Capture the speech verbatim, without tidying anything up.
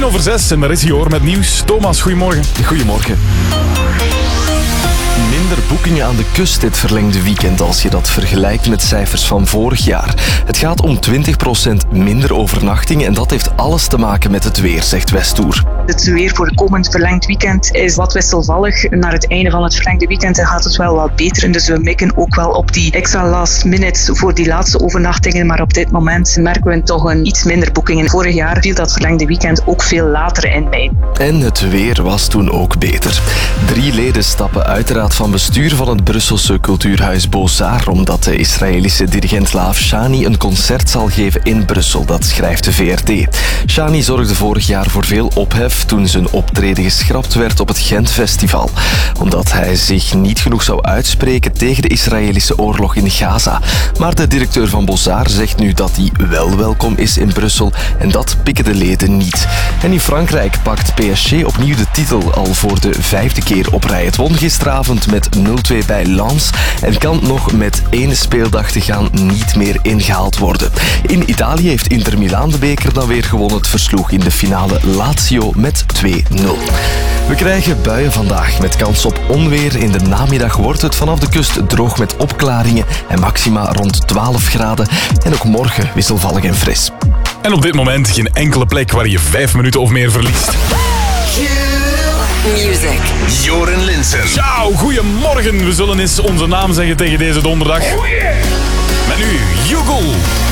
over zes en daar is hij hoor met nieuws. Thomas, goedemorgen. Goedemorgen. Minder boekingen aan de kust dit verlengde weekend als je dat vergelijkt met cijfers van vorig jaar. Het gaat om twintig procent minder overnachtingen en dat heeft alles te maken met het weer, zegt Westoer. Het weer voor het komend verlengd weekend is wat wisselvallig. Naar het einde van het verlengde weekend gaat het wel wat beter. Dus we mikken ook wel op die extra last minutes voor die laatste overnachtingen. Maar op dit moment merken we toch een iets minder boekingen. Vorig jaar viel dat verlengde weekend ook veel later in mei. En het weer was toen ook beter. Drie leden stappen uiteraard van bestuur van het Brusselse cultuurhuis Beaux-Arts, omdat de Israëlische dirigent Laaf Shani een concert zal geven in Brussel, dat schrijft de V R T. Shani zorgde vorig jaar voor veel ophef toen zijn optreden geschrapt werd op het Gent-festival, omdat hij zich niet genoeg zou uitspreken tegen de Israëlische oorlog in Gaza. Maar de directeur van Beaux-Arts zegt nu dat hij wel welkom is in Brussel en dat pikken de leden niet. En in Frankrijk pakt P S G opnieuw de titel al voor de vijfde keer op rij. Het won gisteravond met nul twee bij Lens en kan nog met één speeldag te gaan niet meer ingehaald worden. In Italië heeft Inter Milaan de beker dan weer gewonnen. Het versloeg in de finale Lazio met twee nul. We krijgen buien vandaag met kans op onweer. In de namiddag wordt het vanaf de kust droog met opklaringen en maxima rond twaalf graden. En ook morgen wisselvallig en fris. En op dit moment geen enkele plek waar je vijf minuten of meer verliest. Music. Joren Linsen. Ciao, goedemorgen. We zullen eens onze naam zeggen tegen deze donderdag. Oh yeah. Met nu, Jugel.